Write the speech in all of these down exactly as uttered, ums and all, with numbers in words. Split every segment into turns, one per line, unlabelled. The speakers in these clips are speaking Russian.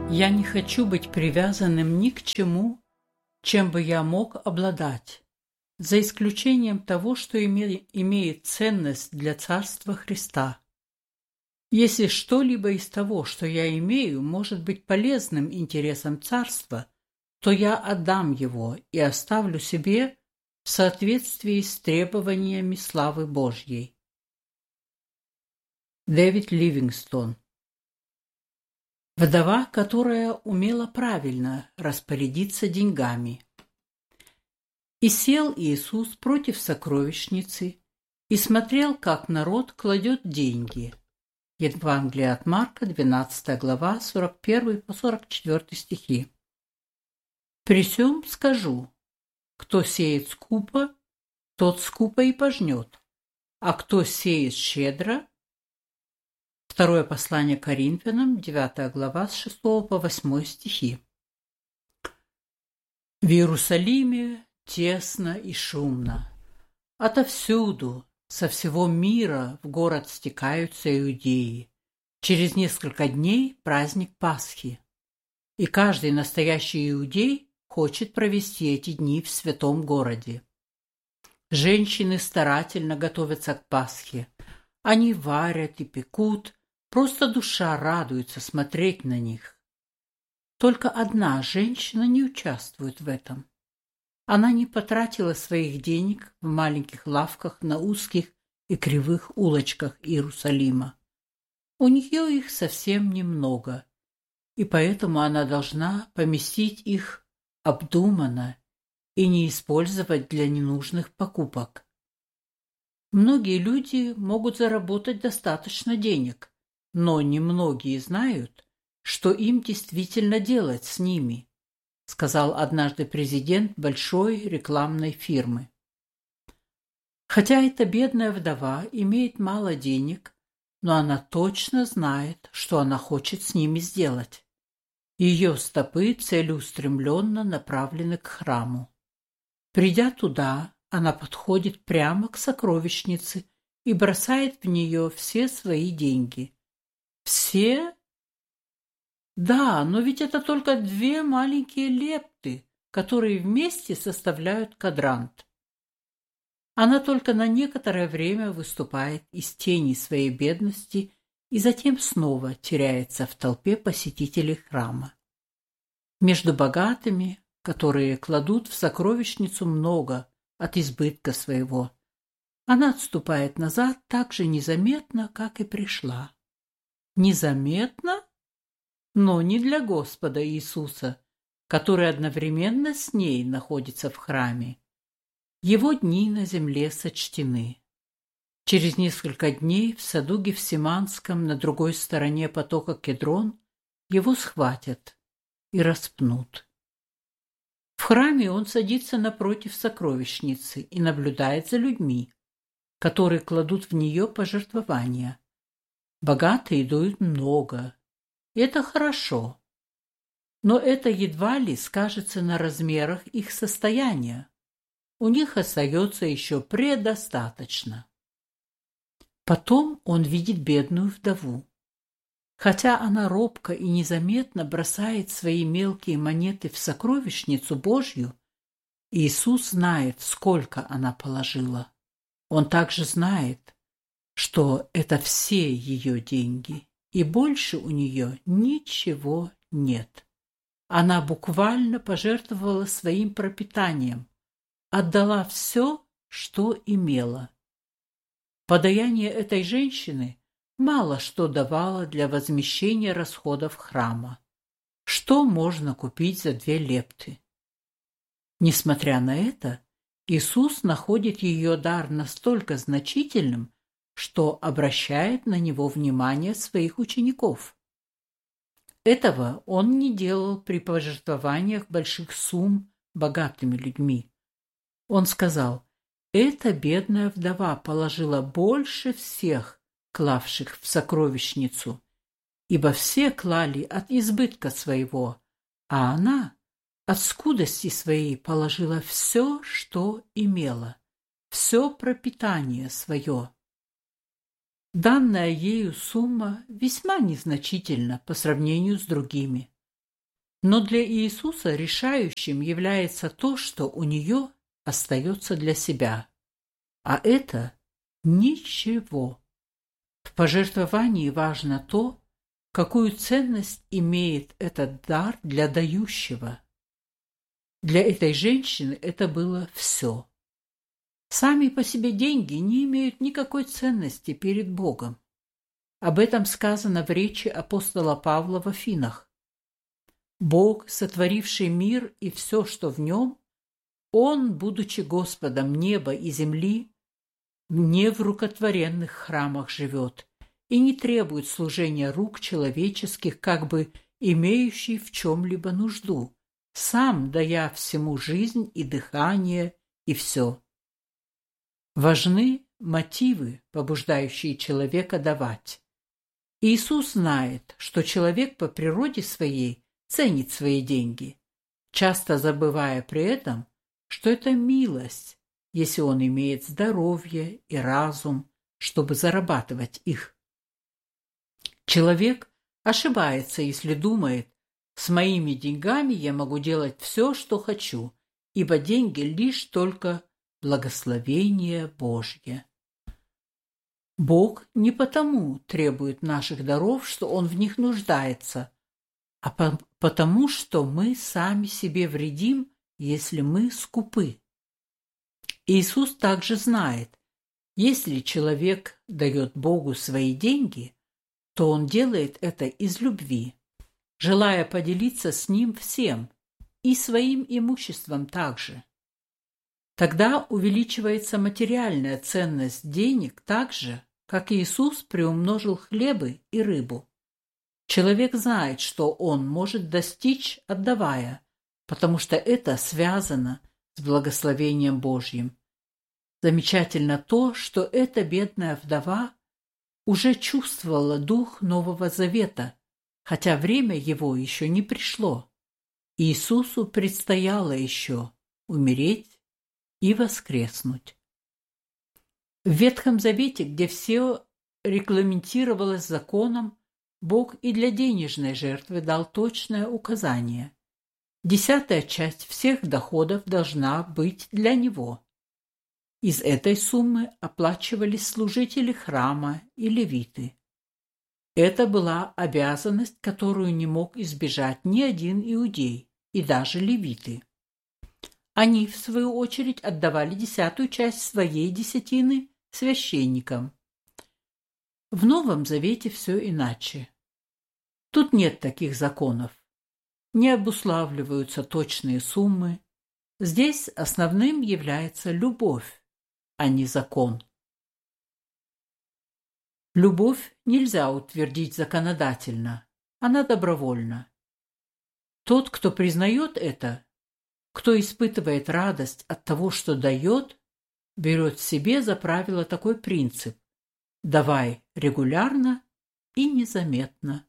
Я не хочу быть привязанным ни к чему, чем бы я мог обладать, за исключением того, что име- имеет ценность для Царства Христа. Если что-либо из того, что я имею, может быть полезным интересам Царства, то я отдам его и оставлю себе в соответствии с требованиями славы Божьей. Дэвид Ливингстон. Вдова, которая умела правильно распорядиться деньгами. И сел Иисус против сокровищницы и смотрел, как народ кладет деньги. Евангелие от Марка, двенадцатая глава, сорок первый по сорок четвёртый стихи. «При сём скажу, кто сеет скупо, тот скупо и пожнет, а кто сеет щедро». Второе послание Коринфянам, девятая глава, с шестого по восьмой стихи. В Иерусалиме тесно и шумно. Отовсюду, со всего мира в город стекаются иудеи. Через несколько дней праздник Пасхи. И каждый настоящий иудей хочет провести эти дни в святом городе. Женщины старательно готовятся к Пасхе. Они варят и пекут, просто душа радуется смотреть на них. Только одна женщина не участвует в этом. Она не потратила своих денег в маленьких лавках на узких и кривых улочках Иерусалима. У нее их совсем немного, и поэтому она должна поместить их обдуманно и не использовать для ненужных покупок. Многие люди могут заработать достаточно денег, но немногие знают, что им действительно делать с ними, сказал однажды президент большой рекламной фирмы. Хотя эта бедная вдова имеет мало денег, но она точно знает, что она хочет с ними сделать. Ее стопы целеустремленно направлены к храму. Придя туда, она подходит прямо к сокровищнице и бросает в нее все свои деньги. Все? Да, но ведь это только две маленькие лепты, которые вместе составляют квадрант. Она только на некоторое время выступает из тени своей бедности и затем снова теряется в толпе посетителей храма. Между богатыми, которые кладут в сокровищницу много от избытка своего, она отступает назад так же незаметно, как и пришла. Незаметно? Но не для Господа Иисуса, который одновременно с ней находится в храме. Его дни на земле сочтены. Через несколько дней в саду Гефсиманском на другой стороне потока Кедрон его схватят и распнут. В храме он садится напротив сокровищницы и наблюдает за людьми, которые кладут в нее пожертвования. Богатые дают много. Это хорошо. Но это едва ли скажется на размерах их состояния. У них остается еще предостаточно. Потом он видит бедную вдову. Хотя она робко и незаметно бросает свои мелкие монеты в сокровищницу Божью, Иисус знает, сколько она положила. Он также знает, что это все ее деньги, и больше у нее ничего нет. Она буквально пожертвовала своим пропитанием, отдала все, что имела. Подаяние этой женщины мало что давало для возмещения расходов храма. Что можно купить за две лепты? Несмотря на это, Иисус находит ее дар настолько значительным, что обращает на него внимание своих учеников. Этого он не делал при пожертвованиях больших сумм богатыми людьми. Он сказал: «Эта бедная вдова положила больше всех, клавших в сокровищницу, ибо все клали от избытка своего, а она от скудости своей положила все, что имела, все пропитание свое». Данная ею сумма весьма незначительна по сравнению с другими, Но для Иисуса решающим является то, что у нее остается для себя. А это ничего. В пожертвовании важно то, какую ценность имеет этот дар для дающего. Для этой женщины это было все. Сами по себе деньги не имеют никакой ценности перед Богом. Об этом сказано в речи апостола Павла в Афинах. Бог, сотворивший мир и все, что в нем, Он, будучи Господом неба и земли, не в рукотворенных храмах живет и не требует служения рук человеческих, как бы имеющий в чем-либо нужду, сам дая всему жизнь и дыхание и все. Важны мотивы, побуждающие человека давать. Иисус знает, что человек по природе своей ценит свои деньги, часто забывая при этом, что это милость, если он имеет здоровье и разум, чтобы зарабатывать их. Человек ошибается, если думает, с моими деньгами я могу делать все, что хочу, ибо деньги лишь только благословение Божье. Бог не потому требует наших даров, что Он в них нуждается, а по потому, что мы сами себе вредим, если мы скупы. Иисус также знает, если человек дает Богу свои деньги, то Он делает это из любви, желая поделиться с Ним всем и своим имуществом также. Тогда увеличивается материальная ценность денег так же, как Иисус приумножил хлебы и рыбу. Человек знает, что он может достичь, отдавая, потому что это связано с благословением Божьим. Замечательно то, что эта бедная вдова уже чувствовала дух Нового Завета, хотя время его еще не пришло. Иисусу предстояло еще умереть и воскреснуть. В Ветхом Завете, где все регламентировалось законом, Бог и для денежной жертвы дал точное указание. Десятая часть всех доходов должна быть для него. Из этой суммы оплачивались служители храма и левиты. Это была обязанность, которую не мог избежать ни один иудей, и даже левиты. Они, в свою очередь, отдавали десятую часть своей десятины священникам. В Новом Завете все иначе. Тут нет таких законов. Не обуславливаются точные суммы. Здесь основным является любовь, а не закон. Любовь нельзя утвердить законодательно, она добровольна. Тот, кто признает это, кто испытывает радость от того, что дает, берет себе за правило такой принцип: давай регулярно и незаметно.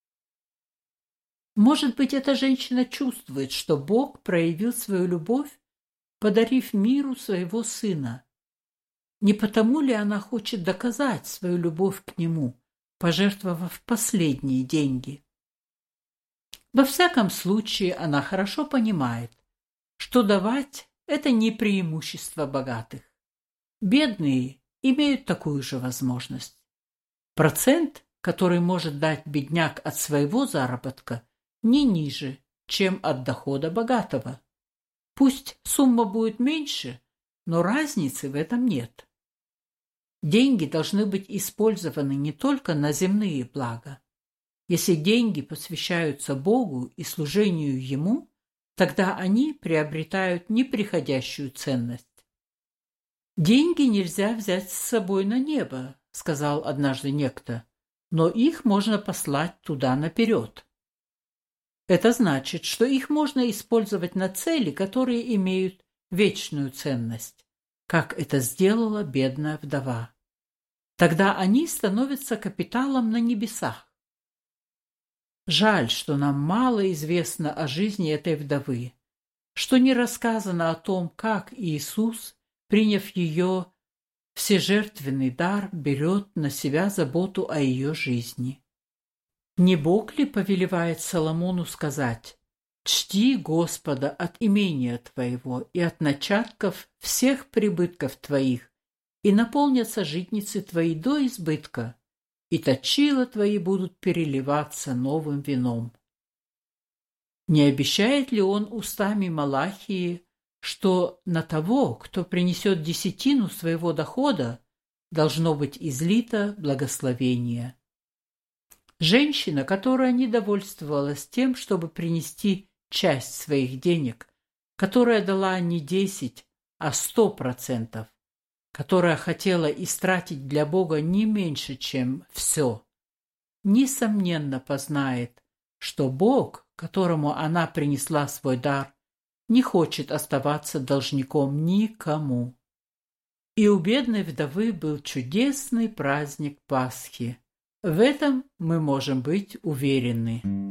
Может быть, эта женщина чувствует, что Бог проявил свою любовь, подарив миру своего сына. Не потому ли она хочет доказать свою любовь к нему, пожертвовав последние деньги? Во всяком случае, она хорошо понимает, что давать – это не преимущество богатых. Бедные имеют такую же возможность. Процент, который может дать бедняк от своего заработка, не ниже, чем от дохода богатого. Пусть сумма будет меньше, но разницы в этом нет. Деньги должны быть использованы не только на земные блага. Если деньги посвящаются Богу и служению Ему, тогда они приобретают неприходящую ценность. «Деньги нельзя взять с собой на небо», — сказал однажды некто, «но их можно послать туда наперед». Это значит, что их можно использовать на цели, которые имеют вечную ценность, как это сделала бедная вдова. Тогда они становятся капиталом на небесах. Жаль, что нам мало известно о жизни этой вдовы, что не рассказано о том, как Иисус, приняв ее всежертвенный дар, берет на себя заботу о ее жизни. Не Бог ли повелевает Соломону сказать: Чти Господа от имения твоего и от начатков всех прибытков твоих, и наполнятся житницы твои до избытка, и точила твои будут переливаться новым вином. Не обещает ли он устами Малахии, что на того, кто принесет десятину своего дохода, должно быть излито благословение? Женщина, которая не довольствовалась тем, чтобы принести часть своих денег, которая дала не десять, а сто процентов, которая хотела истратить для Бога не меньше, чем все, несомненно познает, что Бог, которому она принесла свой дар, не хочет оставаться должником никому. И у бедной вдовы был чудесный праздник Пасхи. В этом мы можем быть уверены.